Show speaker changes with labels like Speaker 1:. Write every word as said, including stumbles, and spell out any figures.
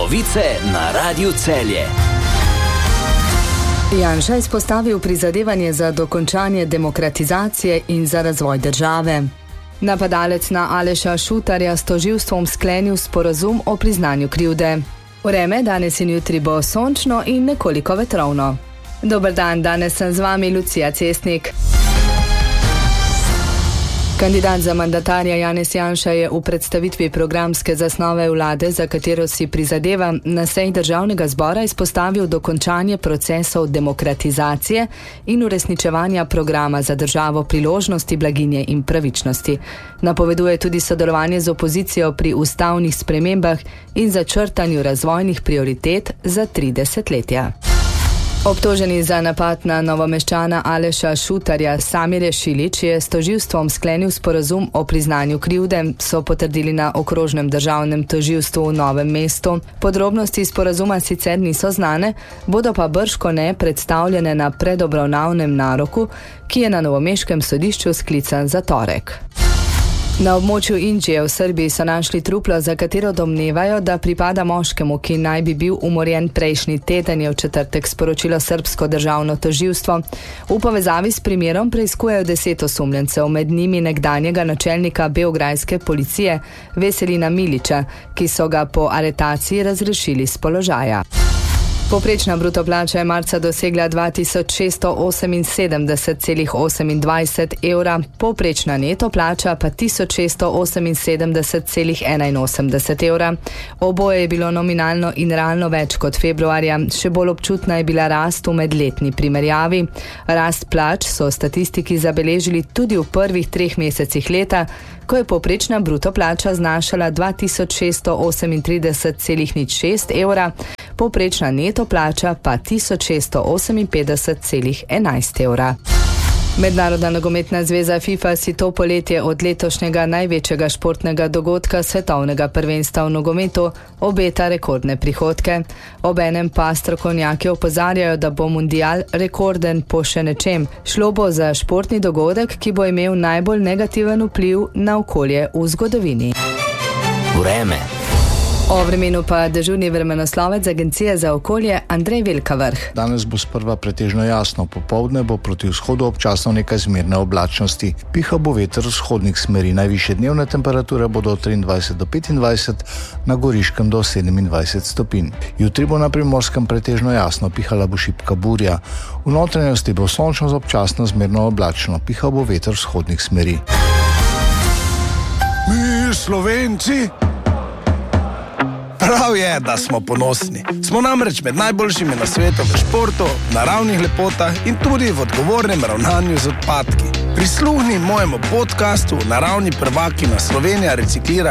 Speaker 1: Novice na Radiu Celje.
Speaker 2: Janša je izpostavil prizadevanje za dokončanje demokratizacije in za razvoj države. Napadalec na Aleša Šutarja s tožilstvom sklenil sporazum o priznanju krivde. Vreme danes in jutri bo sončno in nekoliko vetrovno. Dober dan, danes sem z vami Lucija Cestnik. Kandidat za mandatarja Janez Janša je v predstavitvi programske zasnove vlade, za katero si prizadeva, na seji državnega zbora izpostavil dokončanje procesov demokratizacije in uresničevanja programa za državo priložnosti, blaginje in pravičnosti. Napoveduje tudi sodelovanje z opozicijo pri ustavnih spremembah in začrtanju razvojnih prioritet za tri desetletja. Obtoženi za napad na Novomeščana Aleša Šutarja Samir Šilič je s tožilstvom sklenil sporazum o priznanju krivde, so potrdili na okrožnem državnem tožilstvu v Novem mestu. Podrobnosti sporazuma sicer niso znane, bodo pa bržkone predstavljene na predobravnavnem naroku, ki je na novomeškem sodišču sklican za torek. Na območju Inđije v Srbiji so našli truplo, za katero domnevajo, da pripada moškemu, ki naj bi bil umorjen prejšnji teden, je v četrtek sporočilo srbsko državno tožilstvo. V povezavi s primerom preiskujejo deset osumljencev, med njimi nekdanjega načelnika beograjske policije Veselina Milića, ki so ga po aretaciji razrešili s položaja. Povprečna bruto plača je marca dosegla dva tisoč šeststo oseminsedemdeset celih osemindvajset evra, povprečna neto plača pa tisoč šeststo oseminsedemdeset celih enainosemdeset evra. Oboje je bilo nominalno in realno več kot februarja, še bolj občutna je bila rast v medletni primerjavi. Rast plač so statistiki zabeležili tudi v prvih treh mesecih leta, ko je povprečna bruto plača znašala dva tisoč šeststo osemintrideset celih nič šest evra, povprečna neto plača pa tisoč šeststo oseminpetdeset celih enajst evra. Mednarodna nogometna zveza FIFA si to poletje od letošnjega največjega športnega dogodka svetovnega prvenstva v nogometu obeta rekordne prihodke. Obenem pa strokovnjaki opozarjajo, da bo mundial rekorden po še nečem. Šlo bo za športni dogodek, ki bo imel najbolj negativen vpliv na okolje v zgodovini.
Speaker 1: Vreme.
Speaker 2: O vremenu pa dežurni vremenoslovec Agencije za okolje Andrej Velkavrh.
Speaker 3: Danes bo sprva pretežno jasno, popoldne bo proti vzhodu občasno nekaj zmerne oblačnosti. Pihal bo veter vzhodnih smeri, najvišje dnevne temperature bodo od triindvajset do petindvajset, na Goriškem do sedemindvajset stopinj. Jutri bo na Primorskem pretežno jasno, pihala bo šibka burja. V notranjosti bo sončno z občasno zmerno oblačno, pihal bo veter vzhodnih smeri.
Speaker 4: Mi Slovenci? Prav je, da smo ponosni. Smo namreč med najboljšimi na svetu v športu, naravnih lepotah in tudi v odgovornem ravnanju z odpadki. Prisluhni mojemu podcastu Naravni prvaki na Slovenija reciklira